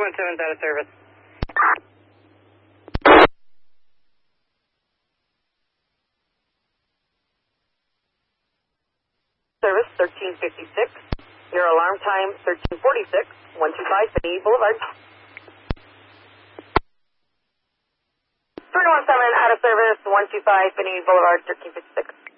317's out of service. Service 1356. Your alarm time 1346. 125 Finney Boulevard. 317 out of service. 125 Finney Boulevard 1356.